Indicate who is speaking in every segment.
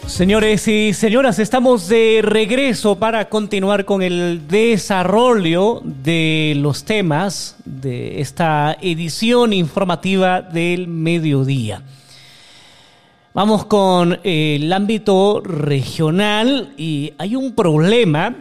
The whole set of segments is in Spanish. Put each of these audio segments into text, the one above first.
Speaker 1: Señores y señoras, estamos de regreso para continuar con el desarrollo de los temas de esta edición informativa del mediodía. Vamos con el ámbito regional y hay un problema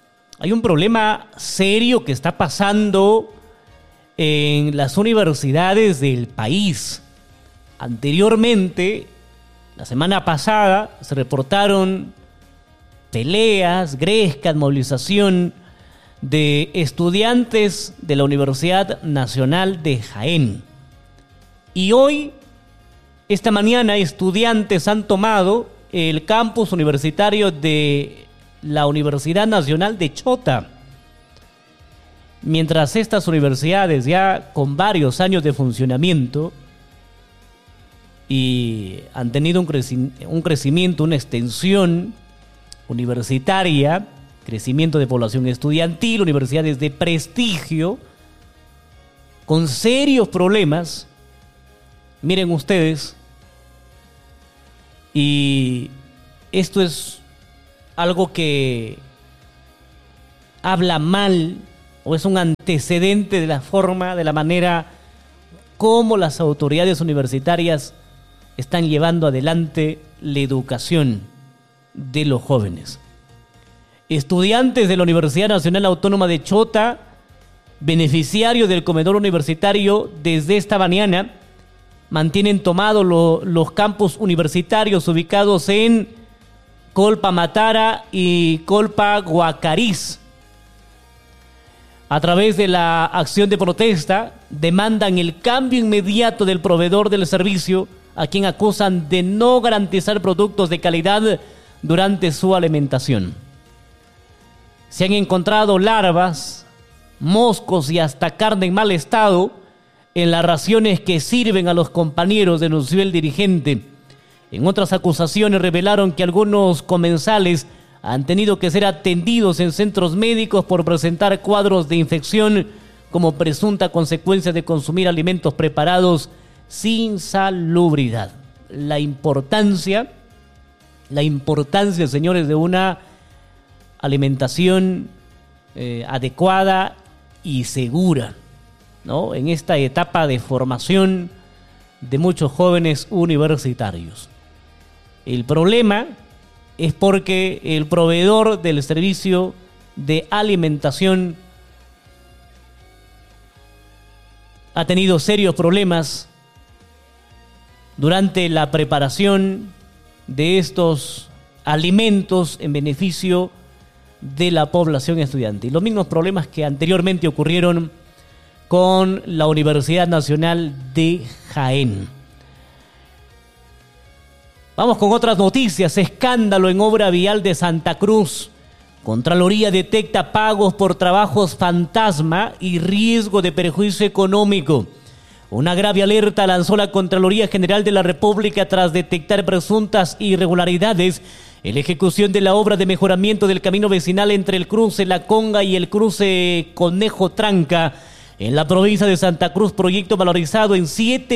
Speaker 1: serio que está pasando en las universidades del país. Anteriormente, la semana pasada, se reportaron peleas, grescas, movilización de estudiantes de la Universidad Nacional de Jaén. Y hoy, esta mañana, estudiantes han tomado el campus universitario de la Universidad Nacional de Chota. Mientras estas universidades, ya con varios años de funcionamiento, y han tenido un crecimiento, una extensión universitaria, crecimiento de población estudiantil, universidades de prestigio, con serios problemas, miren ustedes, y esto es algo que habla mal o es un antecedente de la forma, de la manera como las autoridades universitarias están llevando adelante la educación de los jóvenes. Estudiantes de la Universidad Nacional Autónoma de Chota, beneficiarios del comedor universitario, desde esta mañana mantienen tomados los campus universitarios ubicados en Colpa Matara y Colpa Guacariz. A través de la acción de protesta, demandan el cambio inmediato del proveedor del servicio, a quien acusan de no garantizar productos de calidad durante su alimentación. Se han encontrado larvas, moscos y hasta carne en mal estado en las raciones que sirven a los compañeros, denunció el dirigente. En otras acusaciones revelaron que algunos comensales han tenido que ser atendidos en centros médicos por presentar cuadros de infección como presunta consecuencia de consumir alimentos preparados sin salubridad. La importancia, señores, de una alimentación adecuada y segura, ¿no?, en esta etapa de formación de muchos jóvenes universitarios. El problema es porque el proveedor del servicio de alimentación ha tenido serios problemas durante la preparación de estos alimentos en beneficio de la población estudiantil. Los mismos problemas que anteriormente ocurrieron con la Universidad Nacional de Jaén. Vamos con otras noticias. Escándalo en obra vial de Santa Cruz. Contraloría detecta pagos por trabajos fantasma y riesgo de perjuicio económico. Una grave alerta lanzó la Contraloría General de la República tras detectar presuntas irregularidades en la ejecución de la obra de mejoramiento del camino vecinal entre el cruce La Conga y el cruce Conejo Tranca en la provincia de Santa Cruz, proyecto valorizado en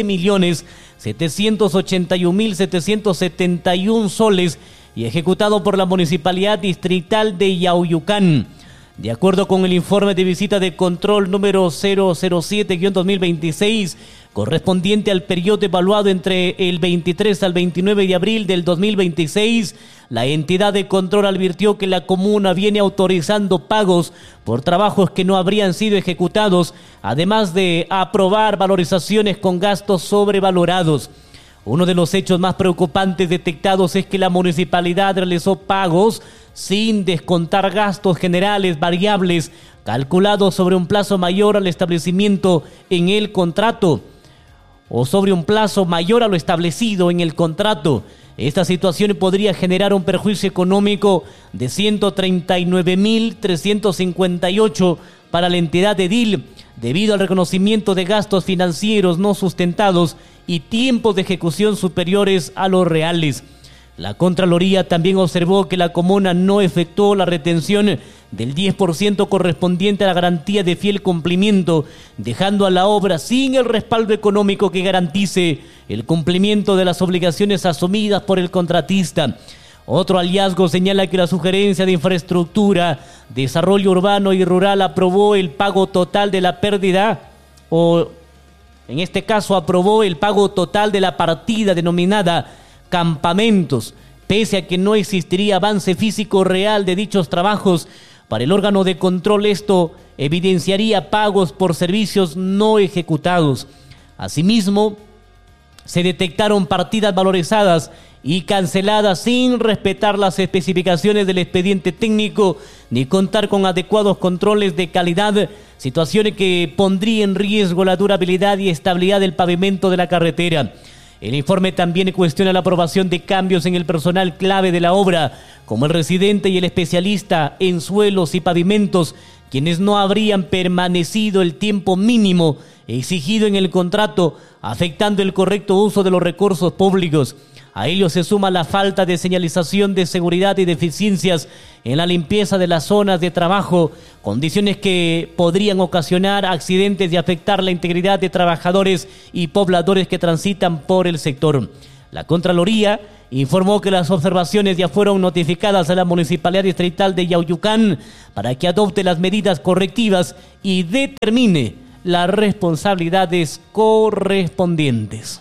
Speaker 1: 7.781.771 soles y ejecutado por la Municipalidad Distrital de Yauyucán. De acuerdo con el informe de visita de control número 007-2026, correspondiente al periodo evaluado entre el 23 al 29 de abril del 2026, la entidad de control advirtió que la comuna viene autorizando pagos por trabajos que no habrían sido ejecutados, además de aprobar valorizaciones con gastos sobrevalorados. Uno de los hechos más preocupantes detectados es que la municipalidad realizó pagos sin descontar gastos generales variables calculados sobre un plazo mayor al establecimiento en el contrato o sobre un plazo mayor a lo establecido en el contrato. Esta situación podría generar un perjuicio económico de 139.358 para la entidad edil, debido al reconocimiento de gastos financieros no sustentados y tiempos de ejecución superiores a los reales. La Contraloría también observó que la comuna no efectuó la retención del 10% correspondiente a la garantía de fiel cumplimiento, dejando a la obra sin el respaldo económico que garantice el cumplimiento de las obligaciones asumidas por el contratista. Otro hallazgo señala que la Sugerencia de Infraestructura, Desarrollo Urbano y Rural aprobó el pago total de la pérdida, o en este caso aprobó el pago total de la partida denominada campamentos, pese a que no existiría avance físico real de dichos trabajos. Para el órgano de control esto evidenciaría pagos por servicios no ejecutados. Asimismo, se detectaron partidas valorizadas y canceladas sin respetar las especificaciones del expediente técnico ni contar con adecuados controles de calidad, situaciones que pondrían en riesgo la durabilidad y estabilidad del pavimento de la carretera. El informe también cuestiona la aprobación de cambios en el personal clave de la obra, como el residente y el especialista en suelos y pavimentos, quienes no habrían permanecido el tiempo mínimo exigido en el contrato, afectando el correcto uso de los recursos públicos. A ello se suma la falta de señalización de seguridad y deficiencias en la limpieza de las zonas de trabajo, condiciones que podrían ocasionar accidentes y afectar la integridad de trabajadores y pobladores que transitan por el sector. La Contraloría informó que las observaciones ya fueron notificadas a la Municipalidad Distrital de Yauyucán para que adopte las medidas correctivas y determine las responsabilidades correspondientes.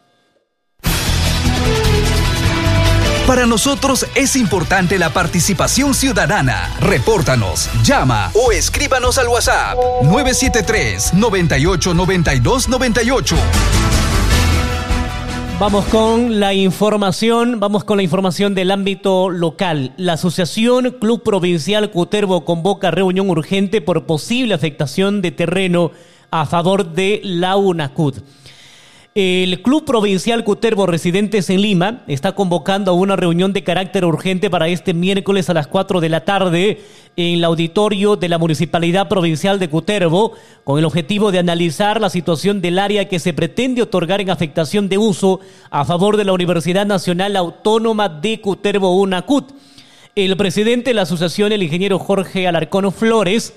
Speaker 2: Para nosotros es importante la participación ciudadana. Repórtanos, llama o escríbanos al WhatsApp 973 98 92 98.
Speaker 1: Vamos con la información del ámbito local. La Asociación Club Provincial Cutervo convoca reunión urgente por posible afectación de terreno a favor de la UNACUT. El Club Provincial Cutervo Residentes en Lima está convocando a una reunión de carácter urgente para este miércoles a las 4 de la tarde en el auditorio de la Municipalidad Provincial de Cutervo, con el objetivo de analizar la situación del área que se pretende otorgar en afectación de uso a favor de la Universidad Nacional Autónoma de Cutervo, UNACUT. El presidente de la asociación, el ingeniero Jorge Alarcón Flores,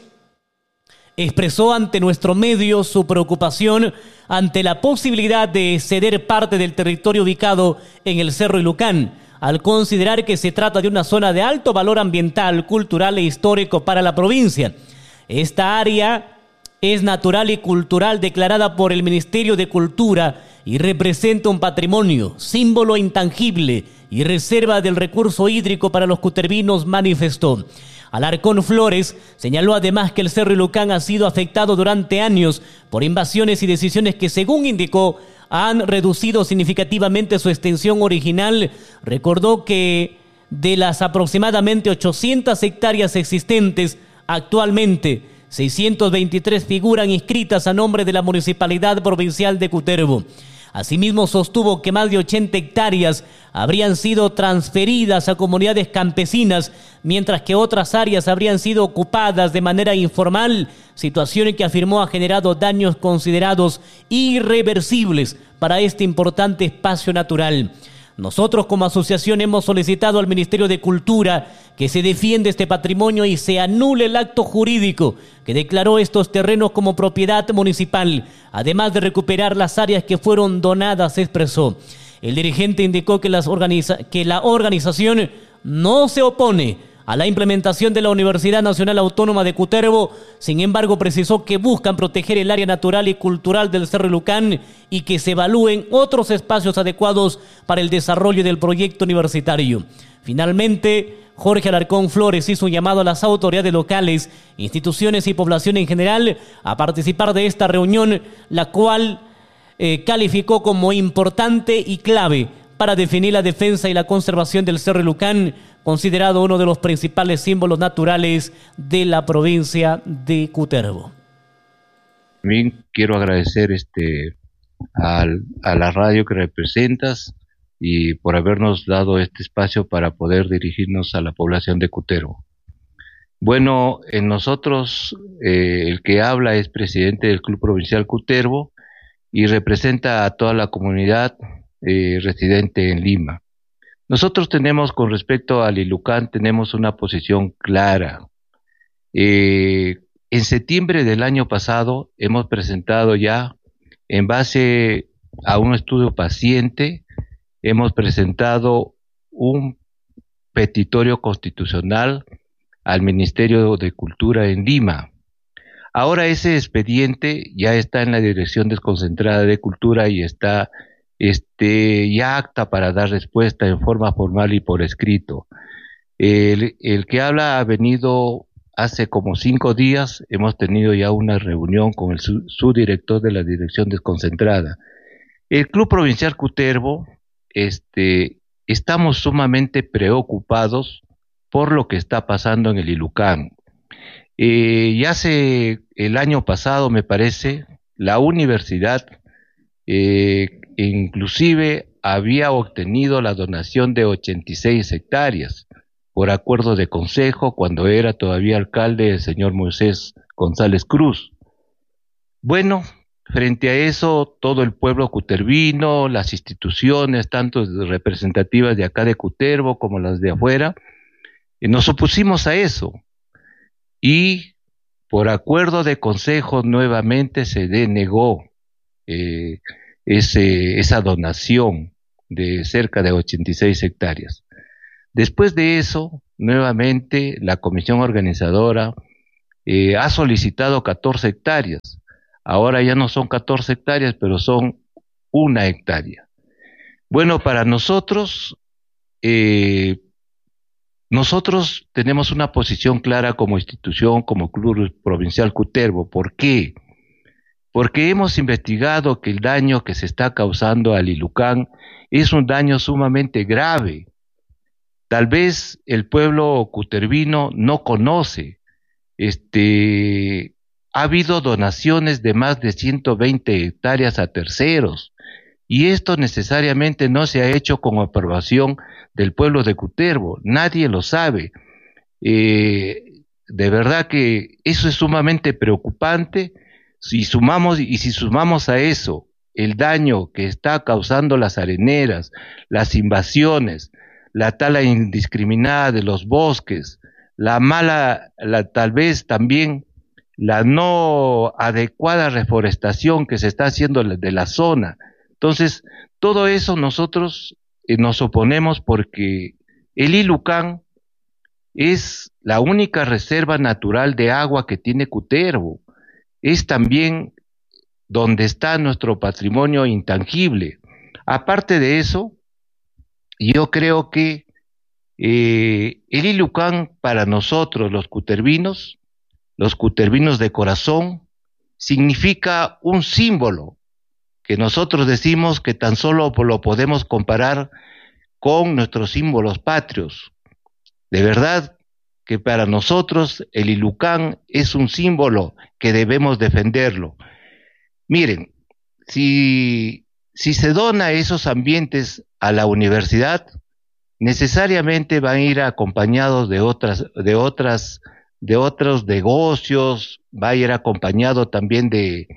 Speaker 1: expresó ante nuestro medio su preocupación ante la posibilidad de ceder parte del territorio ubicado en el Cerro Ilucán, al considerar que se trata de una zona de alto valor ambiental, cultural e histórico para la provincia. Esta área es natural y cultural declarada por el Ministerio de Cultura y representa un patrimonio, símbolo intangible y reserva del recurso hídrico para los cutervinos, manifestó. Alarcón Flores señaló además que el Cerro Ilucán ha sido afectado durante años por invasiones y decisiones que, según indicó, han reducido significativamente su extensión original. Recordó que de las aproximadamente 800 hectáreas existentes, actualmente 623 figuran inscritas a nombre de la Municipalidad Provincial de Cutervo. Asimismo, sostuvo que más de 80 hectáreas habrían sido transferidas a comunidades campesinas, mientras que otras áreas habrían sido ocupadas de manera informal, situación que afirmó ha generado daños considerados irreversibles para este importante espacio natural. Nosotros como asociación hemos solicitado al Ministerio de Cultura que se defienda este patrimonio y se anule el acto jurídico que declaró estos terrenos como propiedad municipal, además de recuperar las áreas que fueron donadas, expresó. El dirigente indicó que la organización no se opone a la implementación de la Universidad Nacional Autónoma de Cutervo. Sin embargo, precisó que buscan proteger el área natural y cultural del Cerro Ilucán y que se evalúen otros espacios adecuados para el desarrollo del proyecto universitario. Finalmente, Jorge Alarcón Flores hizo un llamado a las autoridades locales, instituciones y población en general a participar de esta reunión, la cual calificó como importante y clave para definir la defensa y la conservación del Cerro Ilucán, considerado uno de los principales símbolos naturales de la provincia de Cutervo.
Speaker 3: También quiero agradecer a la radio que representas y por habernos dado este espacio para poder dirigirnos a la población de Cutervo. Bueno, en nosotros el que habla es presidente del Club Provincial Cutervo y representa a toda la comunidad residente en Lima. Nosotros tenemos, con respecto al Ilucán, tenemos una posición clara. En septiembre del año pasado hemos presentado ya, en base a un estudio paciente, hemos presentado un petitorio constitucional al Ministerio de Cultura en Lima. Ahora ese expediente ya está en la Dirección Desconcentrada de Cultura y está ya apta para dar respuesta en forma formal y por escrito. El que habla ha venido hace como 5 días, hemos tenido ya una reunión con el subdirector de la Dirección Desconcentrada. El Club Provincial Cutervo, estamos sumamente preocupados por lo que está pasando en el Ilucán. Ya hace el año pasado, me parece, la universidad inclusive había obtenido la donación de 86 hectáreas por acuerdo de consejo cuando era todavía alcalde el señor Moisés González Cruz. Bueno, frente a eso, todo el pueblo cutervino, las instituciones, tanto representativas de acá de Cutervo como las de afuera, nos opusimos a eso. Y por acuerdo de consejo nuevamente se denegó esa donación de cerca de 86 hectáreas. Después de eso, nuevamente la comisión organizadora ha solicitado 14 hectáreas. Ahora ya no son 14 hectáreas, pero son 1 hectárea. Bueno, para nosotros tenemos una posición clara como institución, como Club Provincial Cutervo. ¿Por qué? Porque hemos investigado que el daño que se está causando al Ilucán es un daño sumamente grave. Tal vez el pueblo cutervino no conoce. Ha habido donaciones de más de 120 hectáreas a terceros. Y esto necesariamente no se ha hecho con aprobación del pueblo de Cutervo, nadie lo sabe. De verdad que eso es sumamente preocupante. Si sumamos a eso el daño que está causando las areneras, las invasiones, la tala indiscriminada de los bosques, tal vez también la no adecuada reforestación que se está haciendo de la zona. Entonces, todo eso nosotros nos oponemos porque el Ilucán es la única reserva natural de agua que tiene Cutervo. Es también donde está nuestro patrimonio intangible. Aparte de eso, yo creo que el Ilucán para nosotros los cutervinos de corazón, significa un símbolo que nosotros decimos que tan solo lo podemos comparar con nuestros símbolos patrios. De verdad que para nosotros el Ilucán es un símbolo que debemos defenderlo. Miren, si se dona esos ambientes a la universidad, necesariamente van a ir acompañados de otros negocios, va a ir acompañado también de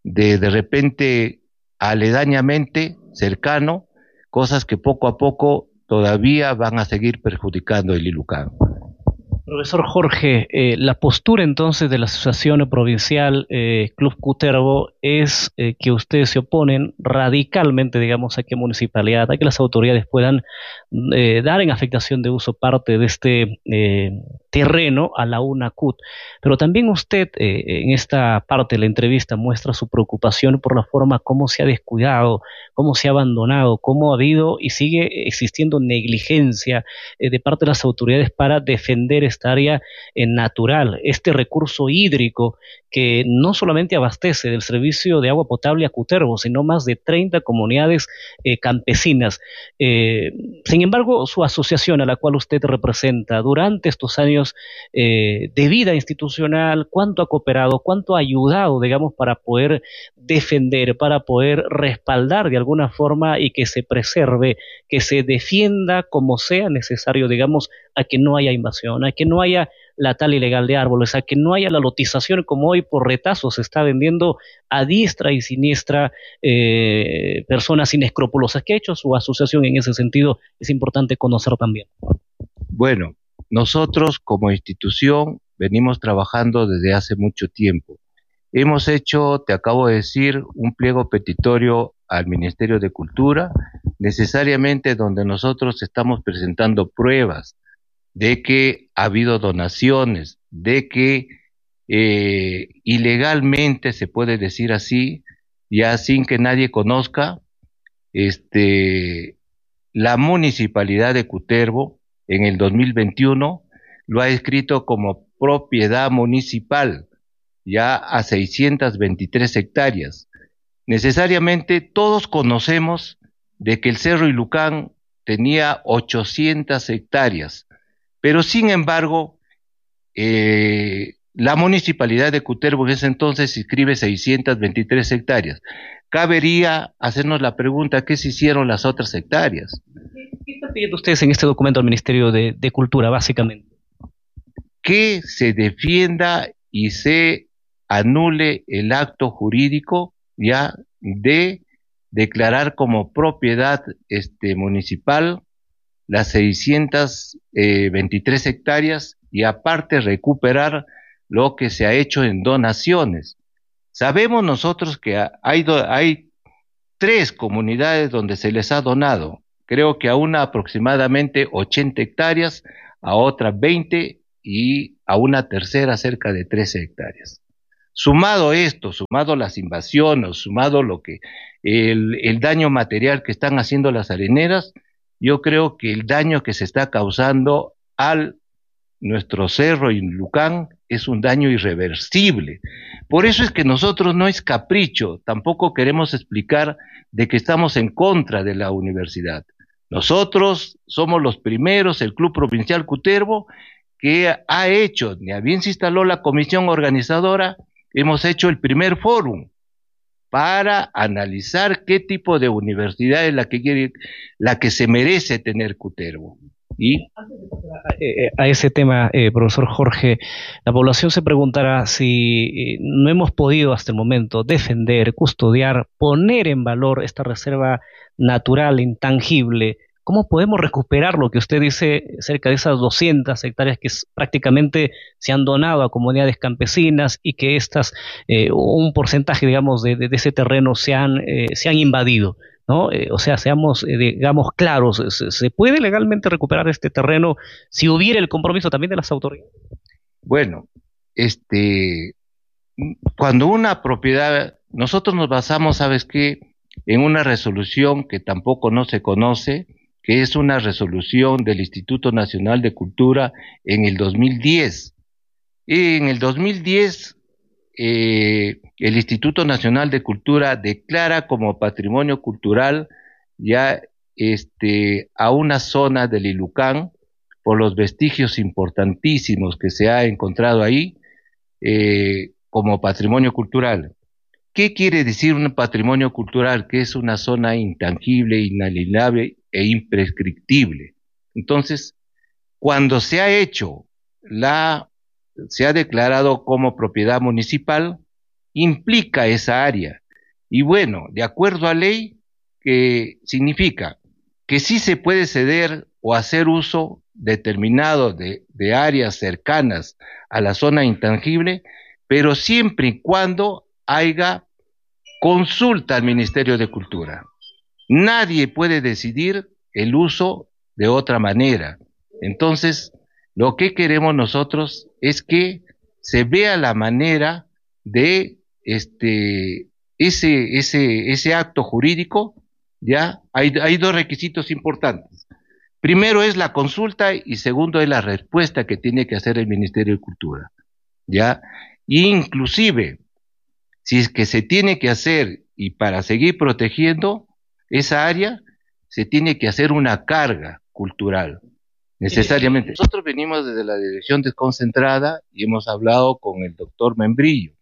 Speaker 3: repente aledañamente cercano, cosas que poco a poco todavía van a seguir perjudicando el Ilucán.
Speaker 1: Profesor Jorge, la postura entonces de la Asociación Provincial Club Cutervo es que ustedes se oponen radicalmente, digamos, a que municipalidad, a que las autoridades puedan dar en afectación de uso parte de este terreno a la UNACUT. Pero también usted en esta parte de la entrevista muestra su preocupación por la forma como se ha descuidado, cómo se ha abandonado, cómo ha habido y sigue existiendo negligencia de parte de las autoridades para defender esta área natural, este recurso hídrico que no solamente abastece del servicio de agua potable a Cutervo, sino más de 30 comunidades campesinas. Sin embargo, su asociación a la cual usted representa durante estos años de vida institucional, ¿cuánto ha cooperado, cuánto ha ayudado, digamos, para poder defender, para poder respaldar de alguna forma y que se preserve, que se defienda como sea necesario, digamos, a que no haya invasión, a que no haya la tala ilegal de árboles, a que no haya la lotización como hoy por retazos se está vendiendo a diestra y siniestra personas inescrupulosas? ¿Qué ha hecho su asociación en ese sentido? Es importante conocer también.
Speaker 3: Bueno, nosotros como institución venimos trabajando desde hace mucho tiempo. Hemos hecho, te acabo de decir, un pliego petitorio al Ministerio de Cultura, necesariamente donde nosotros estamos presentando pruebas de que ha habido donaciones, de que ilegalmente, se puede decir así, ya sin que nadie conozca, la municipalidad de Cutervo en el 2021 lo ha escrito como propiedad municipal, ya a 623 hectáreas. Necesariamente todos conocemos de que el Cerro Ilucán tenía 800 hectáreas, pero sin embargo, la municipalidad de Cutervo en ese entonces inscribe 623 hectáreas. Cabería hacernos la pregunta, ¿qué se hicieron las otras hectáreas?
Speaker 1: ¿Qué están pidiendo ustedes en este documento al Ministerio de Cultura, básicamente?
Speaker 3: Que se defienda y se anule el acto jurídico ya de declarar como propiedad municipal las 623 hectáreas y aparte recuperar lo que se ha hecho en donaciones. Sabemos nosotros que hay 3 comunidades donde se les ha donado, creo que a una aproximadamente 80 hectáreas, a otra 20 y a una tercera cerca de 13 hectáreas. Sumado esto, sumado las invasiones, sumado lo que el daño material que están haciendo las areneras, yo creo que el daño que se está causando al nuestro Cerro Ilucán es un daño irreversible. Por eso es que nosotros no es capricho, tampoco queremos explicar de que estamos en contra de la universidad. Nosotros somos los primeros, el Club Provincial Cutervo, que ha hecho, ni bien se instaló la comisión organizadora, hemos hecho el primer fórum para analizar qué tipo de universidad es la que se merece tener Cutervo. ¿Y?
Speaker 1: A ese tema, profesor Jorge, la población se preguntará si no hemos podido hasta el momento defender, custodiar, poner en valor esta reserva natural, intangible. ¿Cómo podemos recuperar lo que usted dice, cerca de esas 200 hectáreas que prácticamente se han donado a comunidades campesinas y que un porcentaje, digamos, de ese terreno se han invadido? ¿No? O sea, seamos, digamos, claros, ¿se puede legalmente recuperar este terreno si hubiera el compromiso también de las autoridades?
Speaker 3: Bueno, cuando una propiedad, nosotros nos basamos, ¿sabes qué?, en una resolución que tampoco no se conoce, que es una resolución del Instituto Nacional de Cultura en el 2010. Y en el 2010, el Instituto Nacional de Cultura declara como patrimonio cultural ya a una zona del Ilucán por los vestigios importantísimos que se ha encontrado ahí como patrimonio cultural. ¿Qué quiere decir un patrimonio cultural? Que es una zona intangible, inalienable e imprescriptible. Entonces, cuando se ha declarado como propiedad municipal, implica esa área. Y bueno, de acuerdo a ley, que significa que sí se puede ceder o hacer uso determinado de áreas cercanas a la zona intangible, pero siempre y cuando haya consulta al Ministerio de Cultura. Nadie puede decidir el uso de otra manera. Entonces, lo que queremos nosotros es que se vea la manera de ese acto jurídico. Ya hay 2 requisitos importantes. Primero es la consulta y segundo es la respuesta que tiene que hacer el Ministerio de Cultura. Ya, inclusive, si es que se tiene que hacer y para seguir protegiendo esa área, se tiene que hacer una carga cultural, necesariamente. Nosotros venimos desde la dirección desconcentrada y hemos hablado con el doctor Membrillo,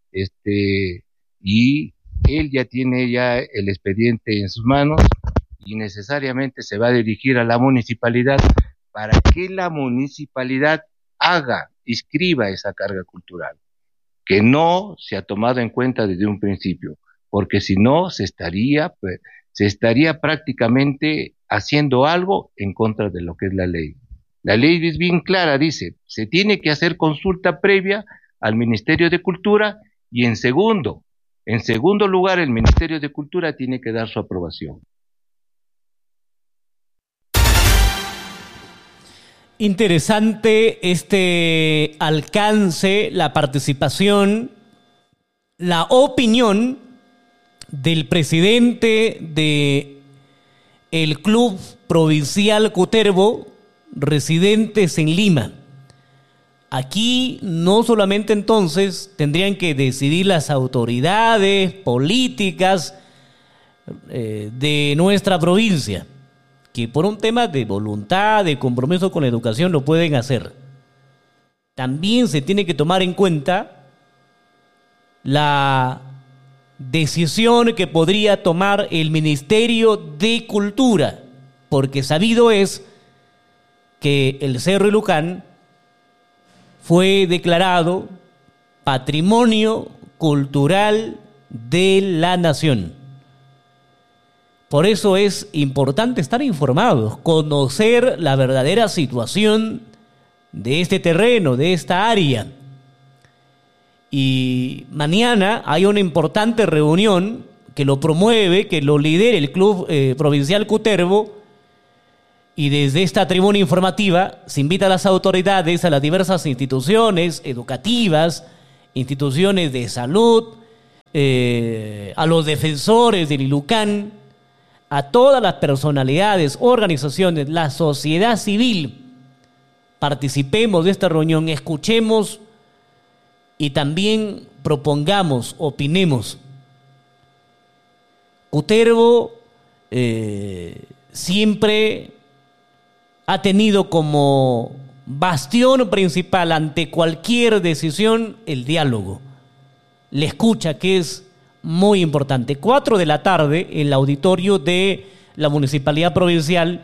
Speaker 3: y él ya tiene el expediente en sus manos y necesariamente se va a dirigir a la municipalidad para que la municipalidad inscriba esa carga cultural, que no se ha tomado en cuenta desde un principio, porque si no se estaría prácticamente haciendo algo en contra de lo que es la ley. La ley es bien clara, dice, se tiene que hacer consulta previa al Ministerio de Cultura y en segundo lugar, el Ministerio de Cultura tiene que dar su aprobación.
Speaker 1: Interesante este alcance, la participación, la opinión del presidente de el Club Provincial Cutervo, residentes en Lima. Aquí no solamente entonces tendrían que decidir las autoridades políticas de nuestra provincia, que por un tema de voluntad, de compromiso con la educación lo pueden hacer. También se tiene que tomar en cuenta la decisión que podría tomar el Ministerio de Cultura, porque sabido es que el Cerro Ilucán fue declarado Patrimonio Cultural de la Nación. Por eso es importante estar informados, conocer la verdadera situación de este terreno, de esta área. Y mañana hay una importante reunión que lo promueve, que lo lidera el Club Provincial Cutervo, y desde esta tribuna informativa se invita a las autoridades, a las diversas instituciones educativas, instituciones de salud, a los defensores del Ilucán, a todas las personalidades, organizaciones, la sociedad civil. Participemos de esta reunión, escuchemos y también propongamos, opinemos. Cutervo siempre ha tenido como bastión principal ante cualquier decisión el diálogo, la escucha, que es muy importante. 4 de la tarde en el auditorio de la Municipalidad Provincial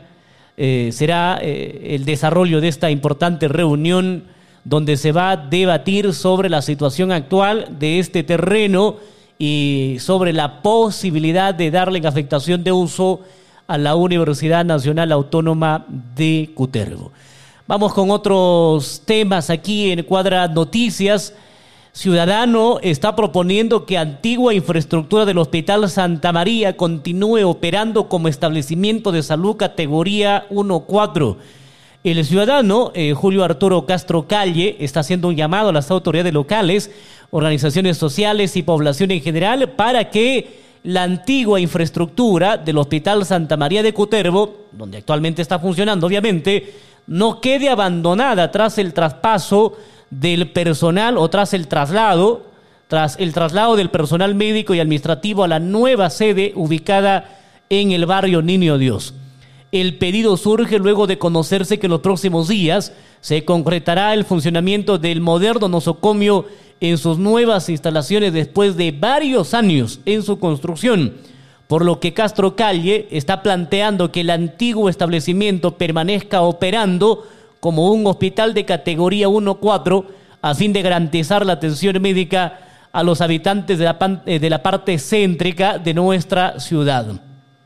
Speaker 1: será el desarrollo de esta importante reunión, donde se va a debatir sobre la situación actual de este terreno y sobre la posibilidad de darle en afectación de uso a la Universidad Nacional Autónoma de Cutervo. Vamos con otros temas aquí en Cuadra Noticias. Ciudadano está proponiendo que antigua infraestructura del Hospital Santa María continúe operando como establecimiento de salud categoría 1-4. El ciudadano Julio Arturo Castro Calle está haciendo un llamado a las autoridades locales, organizaciones sociales y población en general para que la antigua infraestructura del Hospital Santa María de Cutervo, donde actualmente está funcionando obviamente, no quede abandonada tras el traspaso del personal o tras el traslado del personal médico y administrativo a la nueva sede ubicada en el barrio Niño Dios. El pedido surge luego de conocerse que en los próximos días se concretará el funcionamiento del moderno nosocomio en sus nuevas instalaciones después de varios años en su construcción, por lo que Castro Calle está planteando que el antiguo establecimiento permanezca operando como un hospital de categoría 1-4 a fin de garantizar la atención médica a los habitantes de la parte céntrica de nuestra ciudad.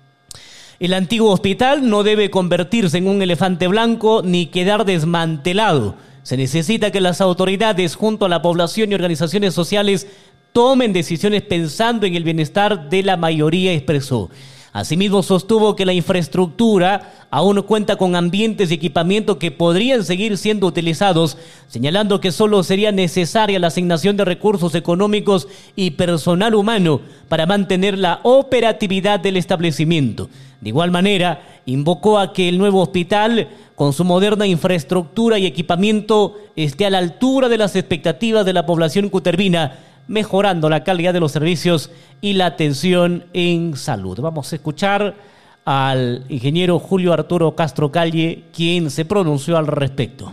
Speaker 1: El antiguo hospital no debe convertirse en un elefante blanco ni quedar desmantelado. Se necesita que las autoridades, junto a la población y organizaciones sociales, tomen decisiones pensando en el bienestar de la mayoría, expresó. Asimismo, sostuvo que la infraestructura aún cuenta con ambientes y equipamiento que podrían seguir siendo utilizados, señalando que solo sería necesaria la asignación de recursos económicos y personal humano para mantener la operatividad del establecimiento. De igual manera, invocó a que el nuevo hospital, con su moderna infraestructura y equipamiento, esté a la altura de las expectativas de la población cutervina, mejorando la calidad de los servicios y la atención en salud. Vamos a escuchar al ingeniero Julio Arturo Castro Calle, quien se pronunció al respecto.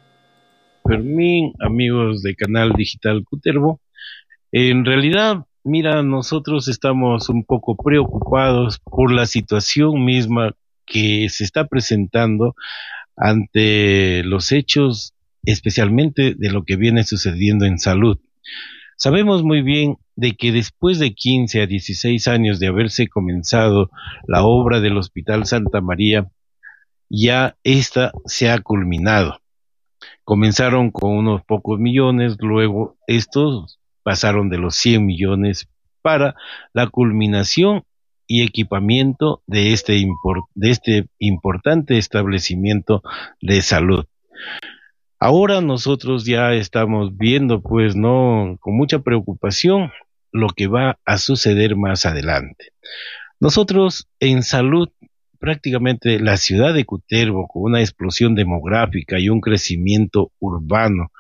Speaker 4: Fermín, amigos de Canal Digital Cutervo, en realidad, mira, nosotros estamos un poco preocupados por la situación misma que se está presentando ante los hechos, especialmente de lo que viene sucediendo en salud. Sabemos muy bien de que después de 15 a 16 años de haberse comenzado la obra del Hospital Santa María, ya esta se ha culminado. Comenzaron con unos pocos millones, luego estos pasaron de los 100 millones para la culminación y equipamiento de este importante establecimiento de salud. Ahora nosotros ya estamos viendo, pues, no, con mucha preocupación lo que va a suceder más adelante. Nosotros en salud, prácticamente la ciudad de Cutervo, con una explosión demográfica y un crecimiento urbano,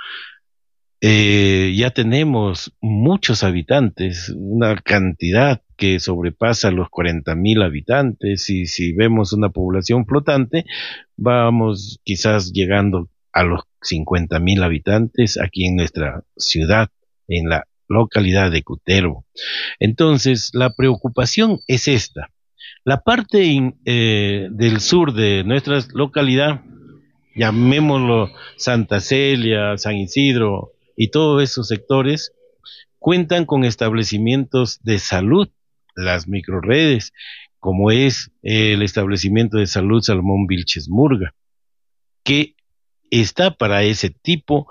Speaker 4: ya tenemos muchos habitantes, una cantidad que sobrepasa los 40.000 habitantes, y si vemos una población flotante, vamos quizás llegando a los 50.000 habitantes aquí en nuestra ciudad, en la localidad de Cutervo. Entonces, la preocupación es esta. La parte del sur de nuestra localidad, llamémoslo Santa Celia, San Isidro y todos esos sectores, cuentan con establecimientos de salud, las microredes, como es el establecimiento de salud Salmón Vilches Murga, que está para ese tipo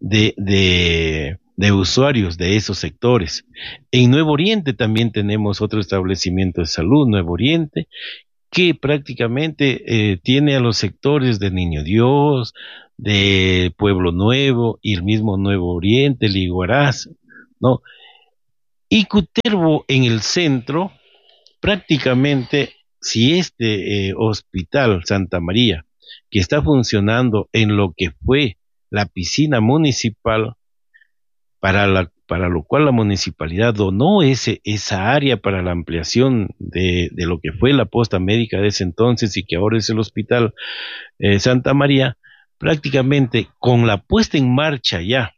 Speaker 4: de usuarios de esos sectores. En Nuevo Oriente también tenemos otro establecimiento de salud, Nuevo Oriente, que prácticamente tiene a los sectores de Niño Dios, de Pueblo Nuevo y el mismo Nuevo Oriente, Liguaraz, ¿no? Y Cutervo en el centro, prácticamente, si este hospital Santa María, que está funcionando en lo que fue la piscina municipal, para lo cual la municipalidad donó esa área para la ampliación de lo que fue la posta médica de ese entonces y que ahora es el hospital Santa María, prácticamente con la puesta en marcha ya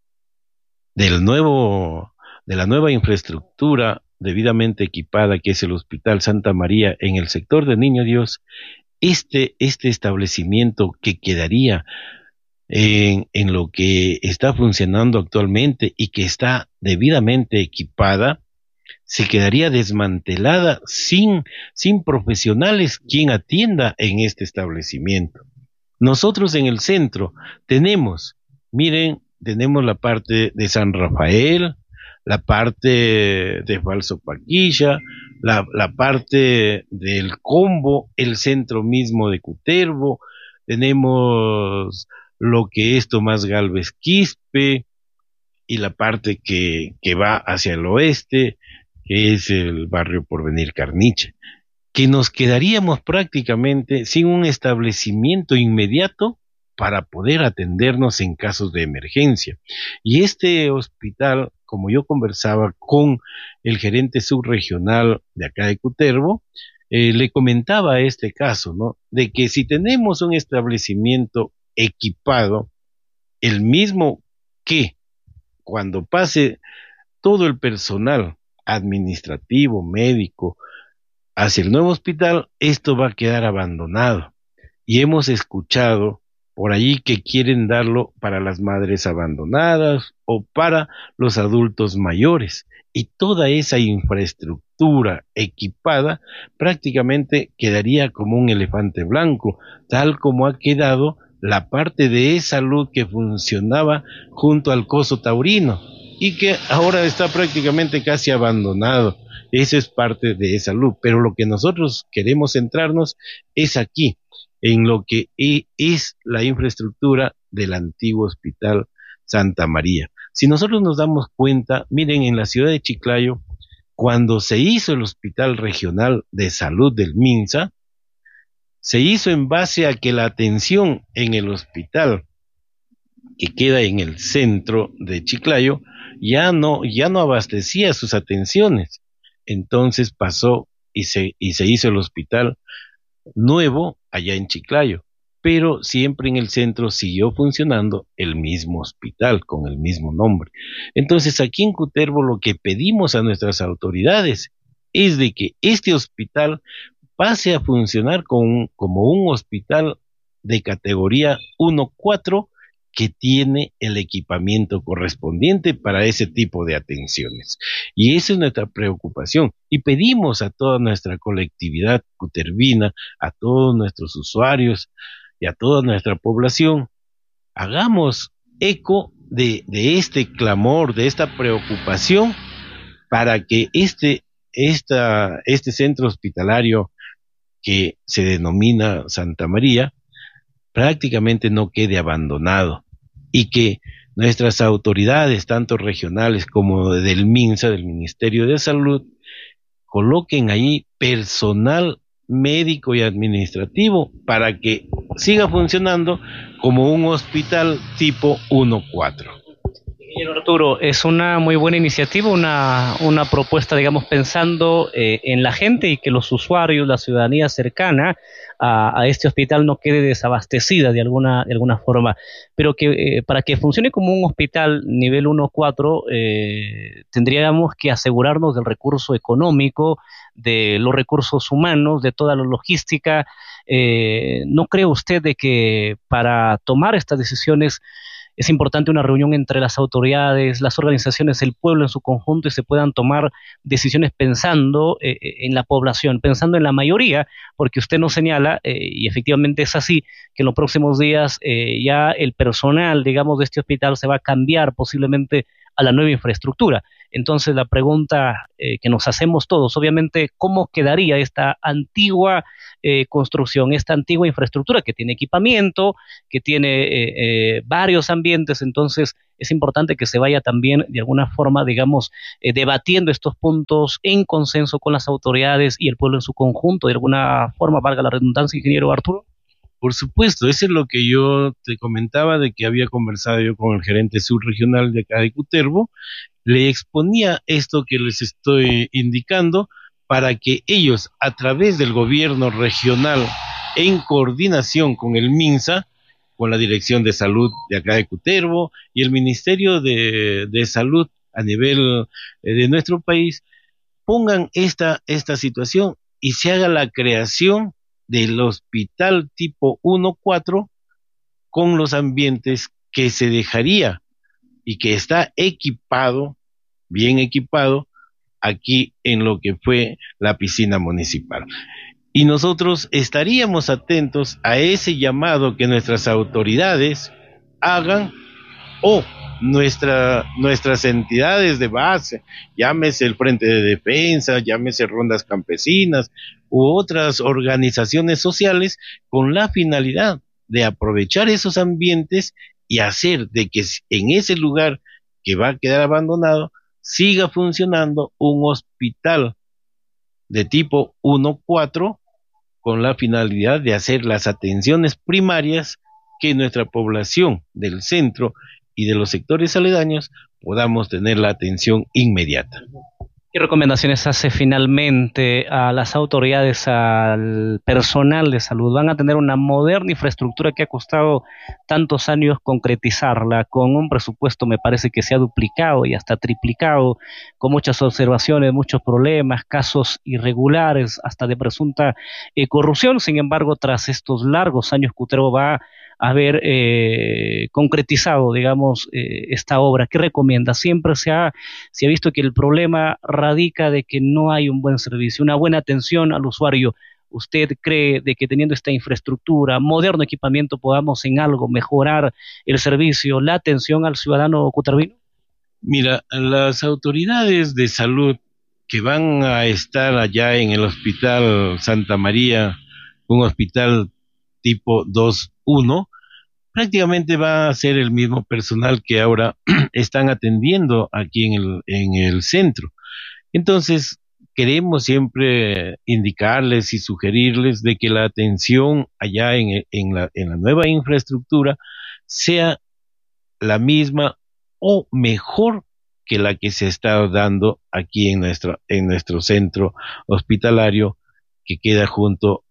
Speaker 4: de la nueva infraestructura debidamente equipada que es el hospital Santa María en el sector de Niño Dios, este establecimiento que quedaría en lo que está funcionando actualmente y que está debidamente equipada, se quedaría desmantelada sin profesionales quien atienda en este establecimiento. Nosotros en el centro tenemos la parte de San Rafael, la parte de Falso Paquilla, la parte del Combo, el centro mismo de Cutervo, tenemos lo que es Tomás Galvez Quispe y la parte que va hacia el oeste, que es el barrio Porvenir Carniche, que nos quedaríamos prácticamente sin un establecimiento inmediato para poder atendernos en casos de emergencia. Y este hospital, como yo conversaba con el gerente subregional de acá de Cutervo, le comentaba este caso, ¿no? De que si tenemos un establecimiento equipado, el mismo que cuando pase todo el personal administrativo, médico, hacia el nuevo hospital, esto va a quedar abandonado. Y hemos escuchado por allí que quieren darlo para las madres abandonadas o para los adultos mayores. Y toda esa infraestructura equipada prácticamente quedaría como un elefante blanco, tal como ha quedado la parte de salud que funcionaba junto al Coso Taurino y que ahora está prácticamente casi abandonado. Esa es parte de salud, pero lo que nosotros queremos centrarnos es aquí, en lo que es la infraestructura del antiguo Hospital Santa María. Si nosotros nos damos cuenta, miren, en la ciudad de Chiclayo, cuando se hizo el Hospital Regional de Salud del MINSA, se hizo en base a que la atención en el hospital que queda en el centro de Chiclayo ya no abastecía sus atenciones. Entonces pasó y se hizo el hospital nuevo allá en Chiclayo, pero siempre en el centro siguió funcionando el mismo hospital con el mismo nombre. Entonces aquí en Cutervo lo que pedimos a nuestras autoridades es de que este hospital pase a funcionar como un hospital de categoría 1-4 que tiene el equipamiento correspondiente para ese tipo de atenciones. Y esa es nuestra preocupación. Y pedimos a toda nuestra colectividad cutervina, a todos nuestros usuarios y a toda nuestra población, hagamos eco de este clamor, de esta preocupación, para que este centro hospitalario que se denomina Santa María prácticamente no quede abandonado y que nuestras autoridades, tanto regionales como del MINSA, del Ministerio de Salud, coloquen ahí personal médico y administrativo para que siga funcionando como un hospital tipo 1-4.
Speaker 1: Ingeniero Arturo, es una muy buena iniciativa, una propuesta, digamos, pensando en la gente y que los usuarios, la ciudadanía cercana a este hospital no quede desabastecida de alguna forma, pero que para que funcione como un hospital nivel 1-4 tendríamos que asegurarnos del recurso económico, de los recursos humanos, de toda la logística. ¿No cree usted de que para tomar estas decisiones es importante una reunión entre las autoridades, las organizaciones, el pueblo en su conjunto y se puedan tomar decisiones pensando en la población, pensando en la mayoría, porque usted nos señala, y efectivamente es así, que en los próximos días ya el personal, digamos, de este hospital se va a cambiar posiblemente a la nueva infraestructura. Entonces la pregunta que nos hacemos todos, obviamente, ¿cómo quedaría esta antigua construcción, esta antigua infraestructura que tiene equipamiento, que tiene varios ambientes? Entonces es importante que se vaya también de alguna forma, digamos, debatiendo estos puntos en consenso con las autoridades y el pueblo en su conjunto, de alguna forma, valga la redundancia, ingeniero Arturo.
Speaker 4: Por supuesto, eso es lo que yo te comentaba de que había conversado yo con el gerente subregional de acá de Cutervo. Le exponía esto que les estoy indicando para que ellos, a través del gobierno regional, en coordinación con el MINSA, con la Dirección de Salud de acá de Cutervo y el Ministerio de Salud a nivel de nuestro país, pongan esta situación y se haga la creación del hospital tipo 1-4 con los ambientes que se dejaría y que está equipado, bien equipado, aquí en lo que fue la piscina municipal. Y nosotros estaríamos atentos a ese llamado que nuestras autoridades hagan o nuestras entidades de base, llámese el Frente de Defensa, llámese Rondas Campesinas u otras organizaciones sociales, con la finalidad de aprovechar esos ambientes y hacer de que en ese lugar que va a quedar abandonado siga funcionando un hospital de tipo 1-4 con la finalidad de hacer las atenciones primarias que nuestra población del centro y de los sectores aledaños podamos tener la atención inmediata.
Speaker 1: ¿Qué recomendaciones hace finalmente a las autoridades, al personal de salud? Van a tener una moderna infraestructura que ha costado tantos años concretizarla, con un presupuesto me parece que se ha duplicado y hasta triplicado, con muchas observaciones, muchos problemas, casos irregulares, hasta de presunta corrupción. Sin embargo, tras estos largos años, Cutervo va a haber concretizado, digamos, esta obra. ¿Qué recomienda? Siempre se ha visto que el problema radica de que no hay un buen servicio, una buena atención al usuario. ¿Usted cree de que teniendo esta infraestructura, moderno equipamiento, podamos en algo mejorar el servicio, la atención al ciudadano cutervino?
Speaker 4: Mira, las autoridades de salud que van a estar allá en el Hospital Santa María, un hospital tipo 2-1, prácticamente va a ser el mismo personal que ahora están atendiendo aquí en el centro. Entonces, queremos siempre indicarles y sugerirles de que la atención allá en la nueva infraestructura sea la misma o mejor que la que se está dando aquí en nuestro centro hospitalario que queda junto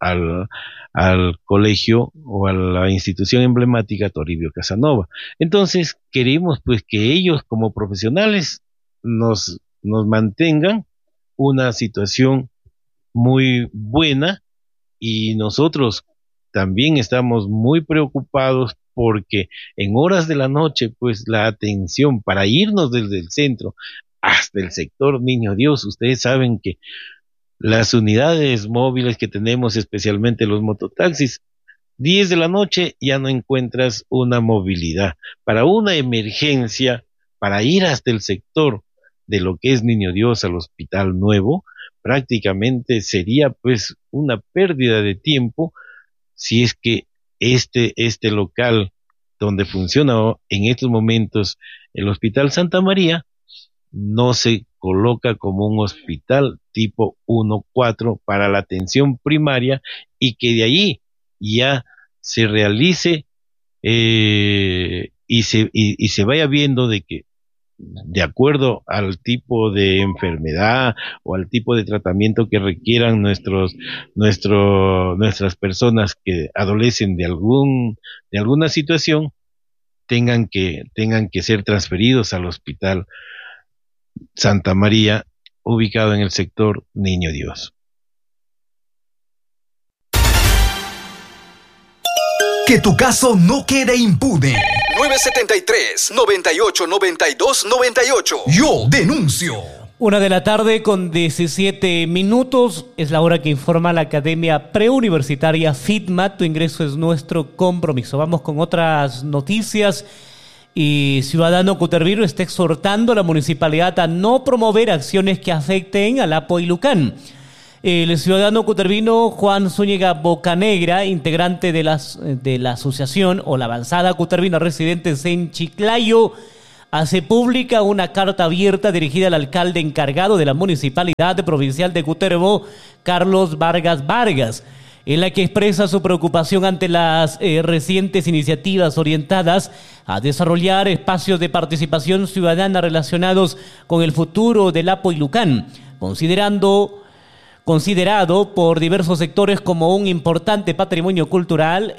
Speaker 4: al colegio o a la institución emblemática Toribio Casanova. Entonces, queremos pues que ellos como profesionales nos mantengan una situación muy buena y nosotros también estamos muy preocupados porque en horas de la noche, pues la atención para irnos desde el centro hasta el sector Niño Dios, ustedes saben que las unidades móviles que tenemos, especialmente los mototaxis, 10 de la noche ya no encuentras una movilidad. Para una emergencia, para ir hasta el sector de lo que es Niño Dios al Hospital Nuevo, prácticamente sería pues una pérdida de tiempo si es que este local donde funciona en estos momentos el Hospital Santa María no se coloca como un hospital tipo 1-4 para la atención primaria, y que de ahí ya se realice y se vaya viendo de que, de acuerdo al tipo de enfermedad o al tipo de tratamiento que requieran nuestras personas que adolecen de alguna situación, tengan que ser transferidos al Hospital Santa María, ubicado en el sector Niño Dios.
Speaker 2: Que tu caso no quede impune. 973-989298. Yo denuncio.
Speaker 1: 1:00 PM con 17 minutos. Es la hora que informa la Academia Preuniversitaria FITMA. Tu ingreso es nuestro compromiso. Vamos con otras noticias. Y Ciudadano Cutervino está exhortando a la municipalidad a no promover acciones que afecten al Apo y Lucán. El ciudadano cutervino Juan Zúñiga Bocanegra, integrante de la asociación o la avanzada cutervina residentes en Chiclayo, hace pública una carta abierta dirigida al alcalde encargado de la Municipalidad Provincial de Cutervo, Carlos Vargas, en la que expresa su preocupación ante las recientes iniciativas orientadas a desarrollar espacios de participación ciudadana relacionados con el futuro del Apo y Lucán, considerado por diversos sectores como un importante patrimonio cultural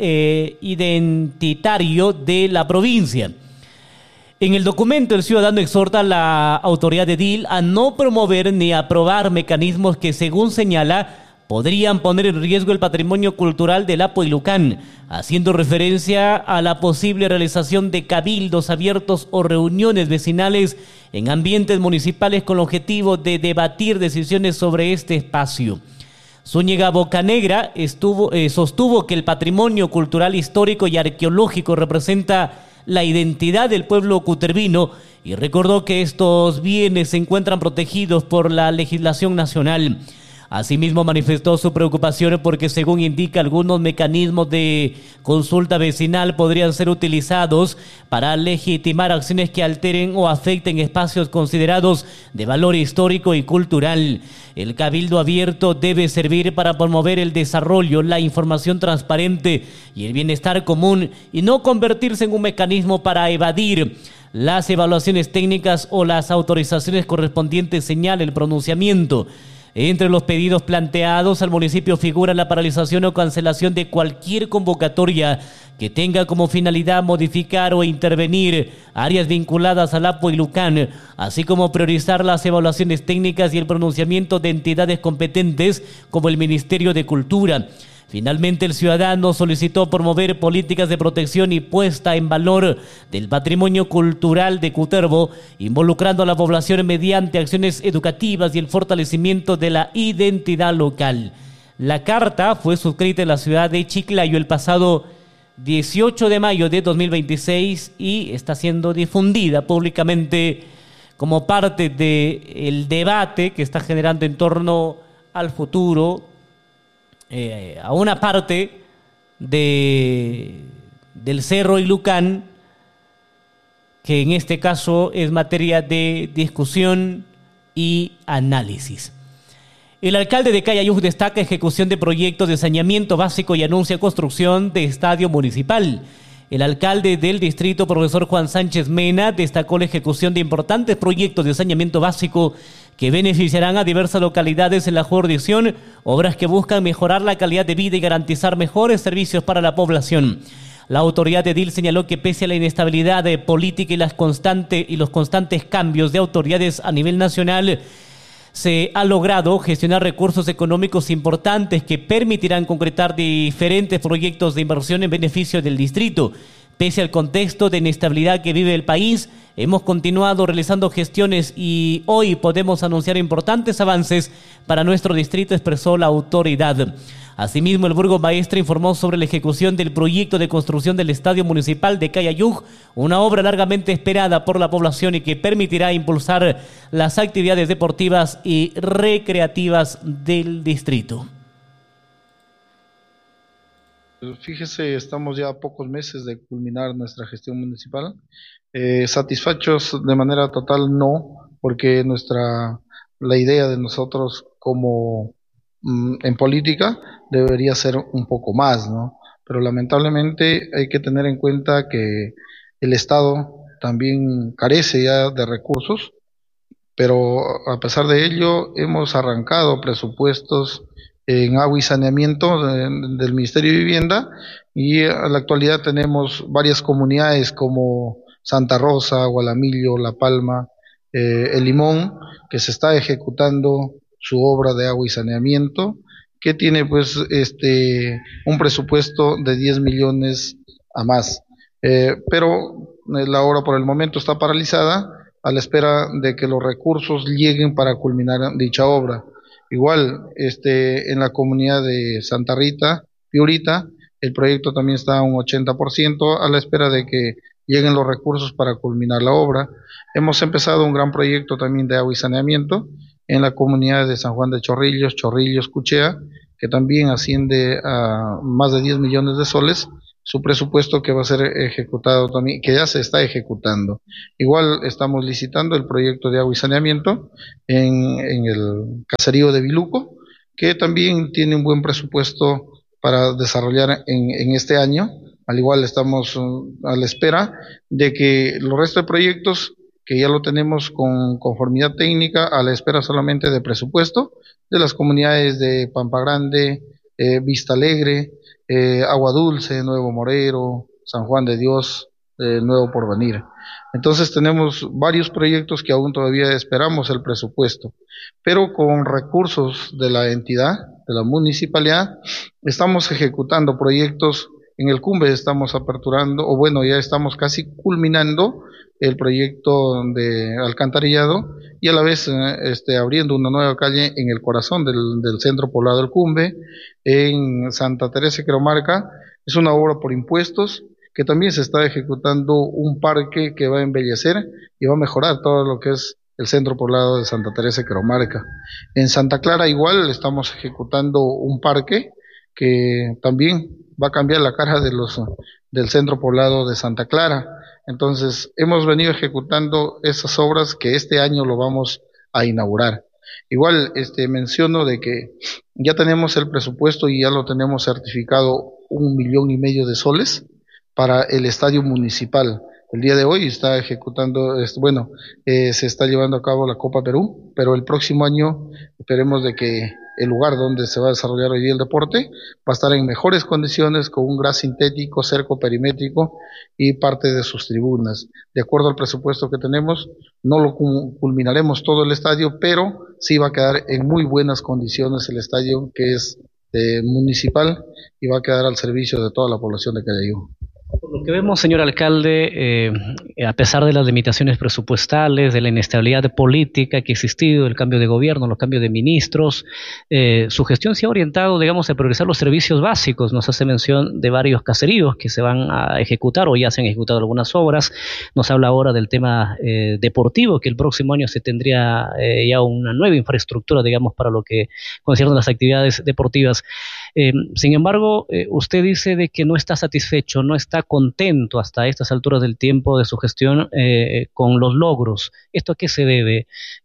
Speaker 1: identitario de la provincia. En el documento, el ciudadano exhorta a la autoridad edil a no promover ni aprobar mecanismos que, según señala, podrían poner en riesgo el patrimonio cultural del Apo y Lucán, haciendo referencia a la posible realización de cabildos abiertos o reuniones vecinales en ambientes municipales con el objetivo de debatir decisiones sobre este espacio. Zúñiga Bocanegra sostuvo que el patrimonio cultural, histórico y arqueológico representa la identidad del pueblo cutervino y recordó que estos bienes se encuentran protegidos por la legislación nacional. Asimismo, manifestó su preocupación porque, según indica, algunos mecanismos de consulta vecinal podrían ser utilizados para legitimar acciones que alteren o afecten espacios considerados de valor histórico y cultural. El cabildo abierto debe servir para promover el desarrollo, la información transparente y el bienestar común, y no convertirse en un mecanismo para evadir las evaluaciones técnicas o las autorizaciones correspondientes, señala el pronunciamiento. Entre los pedidos planteados al municipio figura la paralización o cancelación de cualquier convocatoria que tenga como finalidad modificar o intervenir áreas vinculadas al Apo y Lucán, así como priorizar las evaluaciones técnicas y el pronunciamiento de entidades competentes como el Ministerio de Cultura. Finalmente, el ciudadano solicitó promover políticas de protección y puesta en valor del patrimonio cultural de Cutervo, involucrando a la población mediante acciones educativas y el fortalecimiento de la identidad local. La carta fue suscrita en la ciudad de Chiclayo el pasado 18 de mayo de 2026 y está siendo difundida públicamente como parte del debate que está generando en torno al futuro, a una parte del Cerro y Lucán, que en este caso es materia de discusión y análisis. El alcalde de Cayayuj destaca ejecución de proyectos de saneamiento básico y anuncia construcción de estadio municipal. El alcalde del distrito, profesor Juan Sánchez Mena, destacó la ejecución de importantes proyectos de saneamiento básico que beneficiarán a diversas localidades en la jurisdicción, obras que buscan mejorar la calidad de vida y garantizar mejores servicios para la población. La autoridad edil señaló que pese a la inestabilidad política y los constantes cambios de autoridades a nivel nacional, se ha logrado gestionar recursos económicos importantes que permitirán concretar diferentes proyectos de inversión en beneficio del distrito. Pese al contexto de inestabilidad que vive el país, hemos continuado realizando gestiones y hoy podemos anunciar importantes avances para nuestro distrito, expresó la autoridad. Asimismo, el burgomaestre informó sobre la ejecución del proyecto de construcción del Estadio Municipal de Cayayuj, una obra largamente esperada por la población y que permitirá impulsar las actividades deportivas y recreativas del distrito.
Speaker 5: Fíjese, estamos ya a pocos meses de culminar nuestra gestión municipal. Satisfechos de manera total no, porque la idea de nosotros como en política debería ser un poco más, ¿no? Pero lamentablemente hay que tener en cuenta que el Estado también carece ya de recursos, pero a pesar de ello hemos arrancado presupuestos en agua y saneamiento del Ministerio de Vivienda, y a la actualidad tenemos varias comunidades como Santa Rosa, Gualamillo, La Palma, El Limón, que se está ejecutando su obra de agua y saneamiento, que tiene pues un presupuesto de 10 millones a más. Pero la obra por el momento está paralizada a la espera de que los recursos lleguen para culminar dicha obra. Igual, en la comunidad de Santa Rita, Piurita, el proyecto también está a un 80% a la espera de que lleguen los recursos para culminar la obra. Hemos empezado un gran proyecto también de agua y saneamiento en la comunidad de San Juan de Chorrillos, Chorrillos, Cuchea, que también asciende a más de 10 millones de soles, su presupuesto que va a ser ejecutado también, que ya se está ejecutando. Igual estamos licitando el proyecto de agua y saneamiento en el caserío de Viluco, que también tiene un buen presupuesto para desarrollar en este año. Al igual estamos a la espera de que los restos de proyectos que ya lo tenemos con conformidad técnica, a la espera solamente de presupuesto de las comunidades de Pampa Grande, Vista Alegre, Agua Dulce, Nuevo Morero, San Juan de Dios, Nuevo Porvenir. Entonces tenemos varios proyectos que aún todavía esperamos el presupuesto, pero con recursos de la entidad, de la municipalidad, estamos ejecutando proyectos. En el Cumbe estamos aperturando, o bueno, ya estamos casi culminando el proyecto de alcantarillado, y a la vez abriendo una nueva calle en el corazón del centro poblado del Cumbe, en Santa Teresa de Queromarca. Es una obra por impuestos que también se está ejecutando un parque que va a embellecer y va a mejorar todo lo que es el centro poblado de Santa Teresa de Queromarca. En Santa Clara igual estamos ejecutando un parque que también va a cambiar la cara del centro poblado de Santa Clara. Entonces, hemos venido ejecutando esas obras que este año lo vamos a inaugurar. Igual, menciono de que ya tenemos el presupuesto y ya lo tenemos certificado 1,5 millones de soles para el estadio municipal. El día de hoy está ejecutando, se está llevando a cabo la Copa Perú, pero el próximo año esperemos de que el lugar donde se va a desarrollar hoy día el deporte va a estar en mejores condiciones, con un gras sintético, cerco perimétrico y parte de sus tribunas. De acuerdo al presupuesto que tenemos, no lo culminaremos todo el estadio, pero sí va a quedar en muy buenas condiciones el estadio, que es municipal, y va a quedar al servicio de toda la población de Callayú.
Speaker 1: Por lo que vemos, señor alcalde, a pesar de las limitaciones presupuestales, de la inestabilidad política que ha existido, el cambio de gobierno, los cambios de ministros, su gestión se ha orientado, digamos, a priorizar los servicios básicos. Nos hace mención de varios caseríos que se van a ejecutar o ya se han ejecutado algunas obras. Nos habla ahora del tema deportivo, que el próximo año se tendría ya una nueva infraestructura, digamos, para lo que concierne a las actividades deportivas. Sin embargo, usted dice de que no está satisfecho, no está contento hasta estas alturas del tiempo de su gestión con los logros. ¿Esto a qué se debe?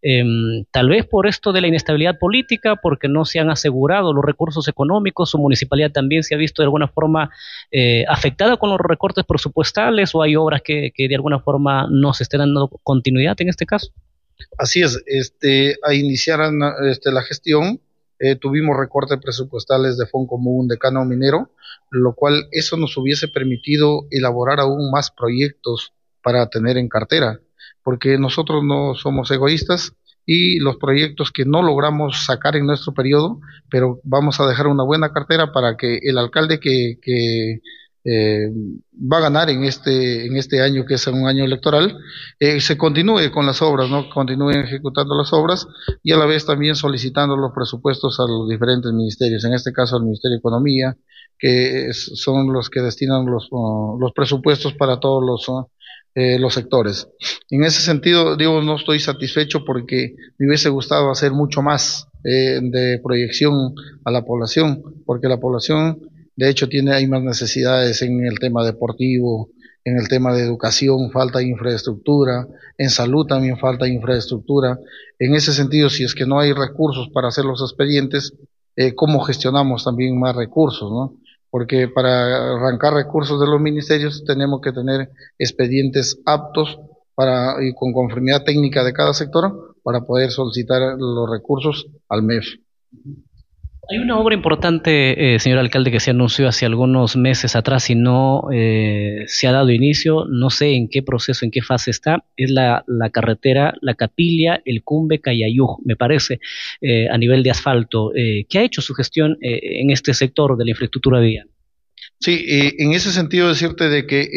Speaker 1: Tal vez por esto de la inestabilidad política, porque no se han asegurado los recursos económicos, su municipalidad también se ha visto de alguna forma afectada con los recortes presupuestales, o hay obras que de alguna forma no se estén dando continuidad en este caso.
Speaker 5: Así es, a iniciar la gestión, tuvimos recortes presupuestales de Fondo Común de Cánodo Minero, lo cual eso nos hubiese permitido elaborar aún más proyectos para tener en cartera, porque nosotros no somos egoístas, y los proyectos que no logramos sacar en nuestro periodo, pero vamos a dejar una buena cartera para que el alcalde que va a ganar en este año, que es un año electoral, se continúe con las obras, ¿no? Continúen ejecutando las obras, y a la vez también solicitando los presupuestos a los diferentes ministerios, en este caso al Ministerio de Economía, que son los que destinan los presupuestos para todos los sectores. En ese sentido, digo, no estoy satisfecho porque me hubiese gustado hacer mucho más de proyección a la población, porque la población De hecho, hay más necesidades en el tema deportivo, en el tema de educación, falta infraestructura, en salud también falta infraestructura. En ese sentido, si es que no hay recursos para hacer los expedientes, ¿cómo gestionamos también más recursos, no? Porque para arrancar recursos de los ministerios tenemos que tener expedientes aptos y con conformidad técnica de cada sector para poder solicitar los recursos al MEF.
Speaker 1: Hay una obra importante, señor alcalde, que se anunció hace algunos meses atrás y no se ha dado inicio, no sé en qué proceso, en qué fase está, es la carretera La Capilla, El Cumbe, Cayayuj, me parece, a nivel de asfalto. ¿Qué ha hecho su gestión en este sector de la infraestructura vial?
Speaker 5: Sí, en ese sentido decirte de que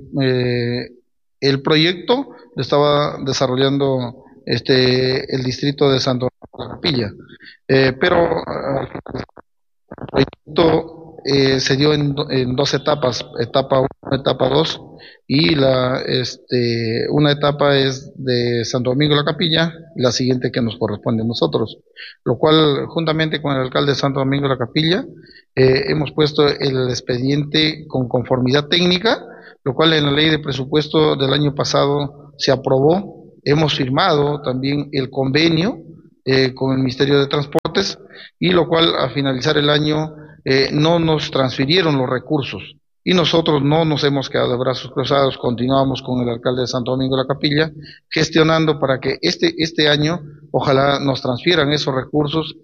Speaker 5: el proyecto lo estaba desarrollando el distrito de Santo Domingo de la Capilla, pero el proyecto se dio en dos etapas, etapa 1, etapa 2, y una etapa es de Santo Domingo de la Capilla, y la siguiente que nos corresponde a nosotros, lo cual juntamente con el alcalde de Santo Domingo de la Capilla hemos puesto el expediente con conformidad técnica, lo cual en la ley de presupuesto del año pasado se aprobó. Hemos firmado también el convenio con el Ministerio de Transportes, y lo cual a finalizar el año no nos transfirieron los recursos y nosotros no nos hemos quedado de brazos cruzados, continuamos con el alcalde de Santo Domingo de la Capilla gestionando para que este año ojalá nos transfieran esos recursos